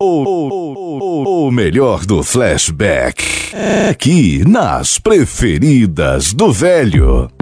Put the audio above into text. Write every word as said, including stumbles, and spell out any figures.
O, o, o, o melhor do flashback é aqui nas Preferidas do Velho.